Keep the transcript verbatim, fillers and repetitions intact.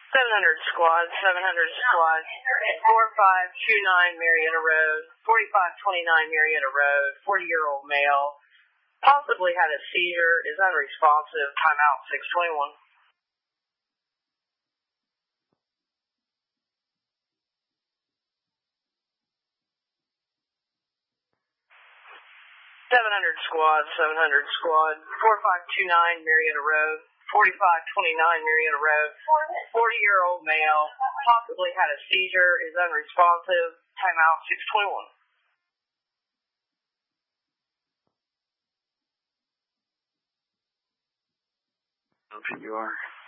seven hundred squad, seven hundred squad, four five two nine Marietta Road, forty-five twenty-nine Marietta Road, forty-year-old male, possibly had a seizure, is unresponsive, timeout six twenty-one. seven hundred squad, seven hundred squad, four five two nine Marietta Road, forty-five twenty-nine Marietta Road, forty-year-old male, possibly had a seizure, is unresponsive, timeout six twenty-one. P U R.